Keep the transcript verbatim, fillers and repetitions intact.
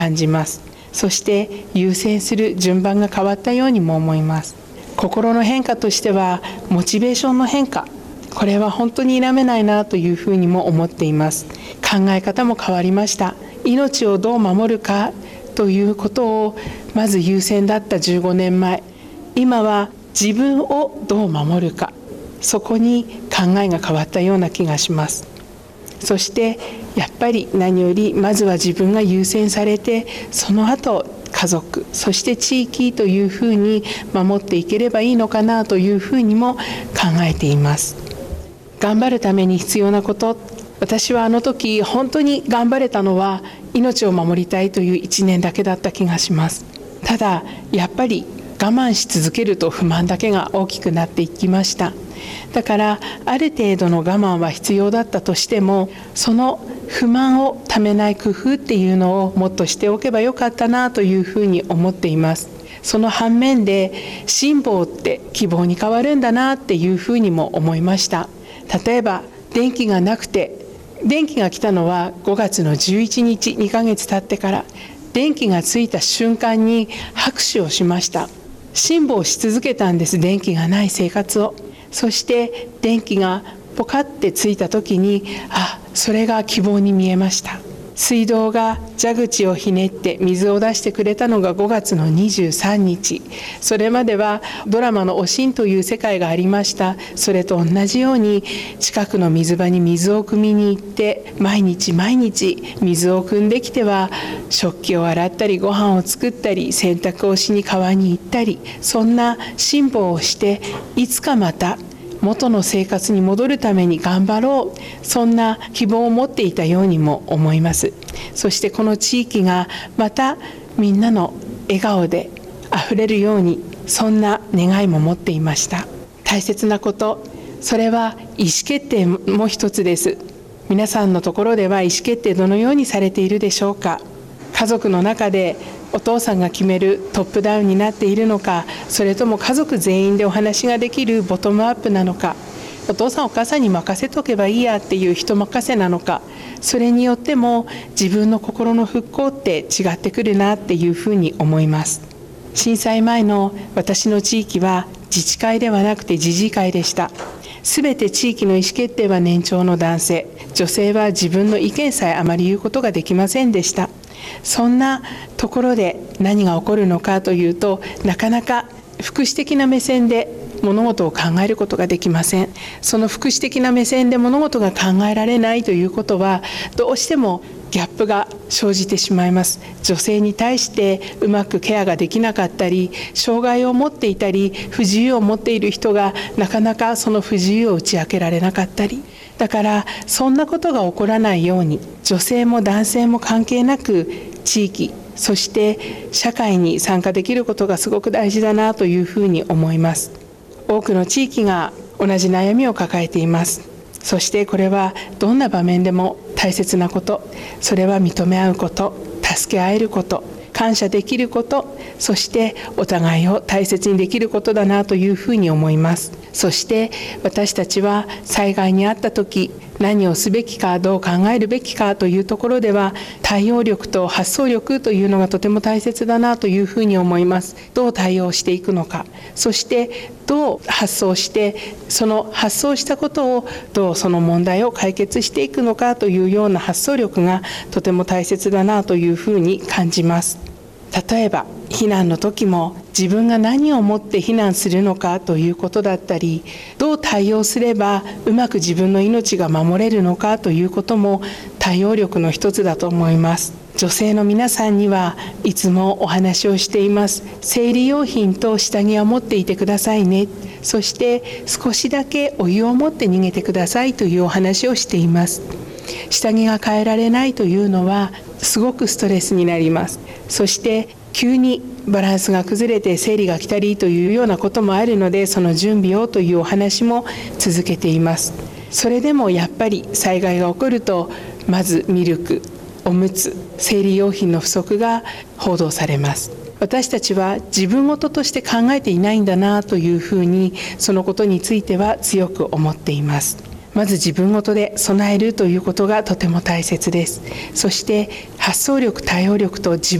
感じます。そして優先する順番が変わったようにも思います。心の変化としてはモチベーションの変化、これは本当に否めないなというふうにも思っています。考え方も変わりました。命をどう守るかということをまず優先だったじゅうごねんまえ、今は自分をどう守るか、そこに考えが変わったような気がします。そしてやっぱり何よりまずは自分が優先されて、その後家族、そして地域というふうに守っていければいいのかなというふうにも考えています。頑張るために必要なこと、私はあの時本当に頑張れたのは命を守りたいといういちねんだけだった気がします。ただやっぱり我慢し続けると不満だけが大きくなっていきました。だからある程度の我慢は必要だったとしても、その不満をためない工夫っていうのをもっとしておけばよかったなというふうに思っています。その反面で辛抱って希望に変わるんだなっていうふうにも思いました。例えば電気がなくて、電気が来たのはごがつのじゅういちにち、にかげつ経ってから、電気がついた瞬間に拍手をしました。辛抱し続けたんです、電気がない生活を。そして電気がポカってついた時に、あ、それが希望に見えました。水道が蛇口をひねって水を出してくれたのがごがつのにじゅうさんにち。それまではドラマのおしんという世界がありました。それと同じように近くの水場に水を汲みに行って、毎日毎日水を汲んできては食器を洗ったり、ご飯を作ったり、洗濯をしに川に行ったり、そんな辛抱をして、いつかまた元の生活に戻るために頑張ろう、そんな希望を持っていたようにも思います。そしてこの地域がまたみんなの笑顔であふれるように、そんな願いも持っていました。大切なこと、それは意思決定も一つです。皆さんのところでは意思決定どのようにされているでしょうか。家族の中でお父さんが決めるトップダウンになっているのか、それとも家族全員でお話ができるボトムアップなのか、お父さんお母さんに任せとけばいいやっていう人任せなのか、それによっても自分の心の復興って違ってくるなっていうふうに思います。震災前の私の地域は自治会ではなくて自治会でした。すべて地域の意思決定は年長の男性、女性は自分の意見さえあまり言うことができませんでした。そんなところで何が起こるのかというと、なかなか福祉的な目線で物事を考えることができません。その福祉的な目線で物事が考えられないということは、どうしてもギャップが生じてしまいます。女性に対してうまくケアができなかったり、障害を持っていたり、不自由を持っている人がなかなかその不自由を打ち明けられなかったり、だからそんなことが起こらないように、女性も男性も関係なく地域、そして社会に参加できることがすごく大事だなというふうに思います。多くの地域が同じ悩みを抱えています。そしてこれはどんな場面でも大切なこと、それは認め合うこと、助け合えること、感謝できること、そしてお互いを大切にできることだなというふうに思います。そして私たちは災害に遭った時、何をすべきか、どう考えるべきかというところでは、対応力と発想力というのがとても大切だなというふうに思います。どう対応していくのか、そしてどう発想して、その発想したことをどうその問題を解決していくのかというような発想力がとても大切だなというふうに感じます。例えば避難の時も自分が何をもって避難するのかということだったり、どう対応すればうまく自分の命が守れるのかということも対応力の一つだと思います。女性の皆さんにはいつもお話をしています。生理用品と下着は持っていてくださいね。そして少しだけお湯を持って逃げてくださいというお話をしています。下着が変えられないというのはすごくストレスになります。そして急にバランスが崩れて生理が来たりというようなこともあるので、その準備をというお話も続けています。それでもやっぱり災害が起こると、まずミルク、おむつ、生理用品の不足が報道されます。私たちは自分事として考えていないんだなというふうに、そのことについては強く思っています。 まず自分ごとで備えるということがとても大切です。そして発想力、対応力と自